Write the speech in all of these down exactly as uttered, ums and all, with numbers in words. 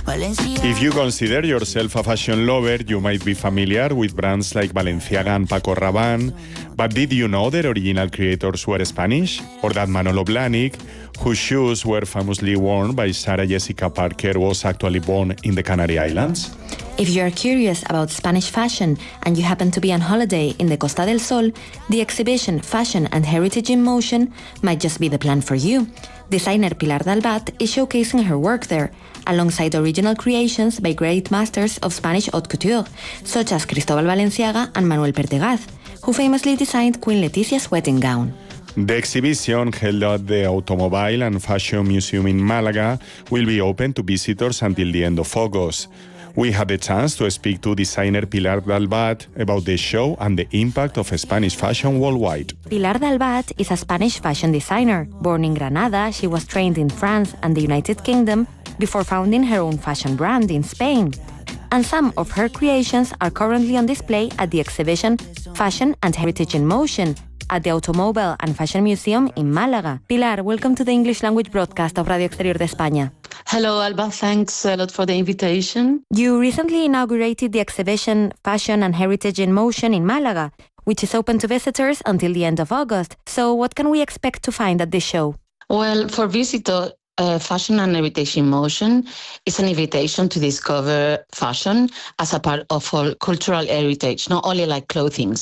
If you consider yourself a fashion lover, you might be familiar with brands like Balenciaga and Paco Rabanne, but did you know their original creators were Spanish? Or that Manolo Blahnik, whose shoes were famously worn by Sarah Jessica Parker, was actually born in the Canary Islands? If you are curious about Spanish fashion and you happen to be on holiday in the Costa del Sol, the exhibition Fashion and Heritage in Motion might just be the plan for you. Designer Pilar Dalbat is showcasing her work there, alongside original creations by great masters of Spanish haute couture, such as Cristóbal Valenciaga and Manuel Pertegaz, who famously designed Queen Leticia's wedding gown. The exhibition, held at the Automobile and Fashion Museum in Málaga, will be open to visitors until the end of August. We had the chance to speak to designer Pilar Dalbat about the show and the impact of Spanish fashion worldwide. Pilar Dalbat is a Spanish fashion designer. Born in Granada, she was trained in France and the United Kingdom before founding her own fashion brand in Spain. And some of her creations are currently on display at the exhibition Fashion and Heritage in Motion at the Automobile and Fashion Museum in Málaga. Pilar, welcome to the English language broadcast of Radio Exterior de España. Hello, Alba. Thanks a lot for the invitation. You recently inaugurated the exhibition Fashion and Heritage in Motion in Málaga, which is open to visitors until the end of August. So what can we expect to find at this show? Well, for visitors, Uh, Fashion and Heritage in Motion is an invitation to discover fashion as a part of our cultural heritage, not only like clothing.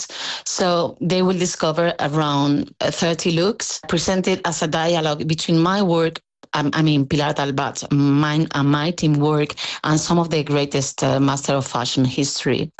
So they will discover around thirty looks presented as a dialogue between my work, um, I mean Pilar Dalbat's, mine and my team work, and some of the greatest uh, master of fashion history.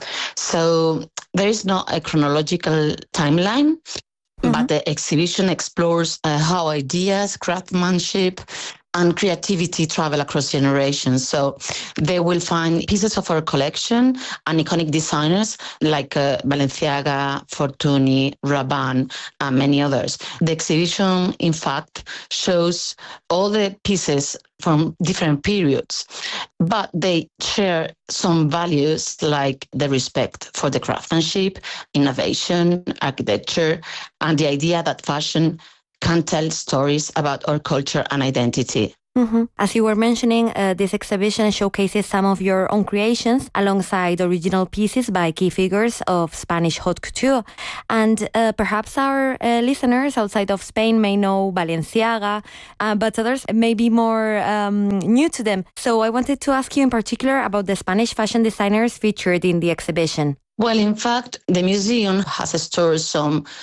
So there is not a chronological timeline, mm-hmm. but the exhibition explores uh, how ideas, craftsmanship, and creativity travel across generations. So they will find pieces of our collection and iconic designers like uh, Balenciaga, Fortuny, Rabanne, and many others. The exhibition, in fact, shows all the pieces from different periods, but they share some values like the respect for the craftsmanship, innovation, architecture, and the idea that fashion can tell stories about our culture and identity. Mm-hmm. As you were mentioning, uh, this exhibition showcases some of your own creations alongside original pieces by key figures of Spanish haute couture. And uh, perhaps our uh, listeners outside of Spain may know Balenciaga, uh, but others may be more um, new to them. So I wanted to ask you in particular about the Spanish fashion designers featured in the exhibition. Well, in fact, the museum has stored some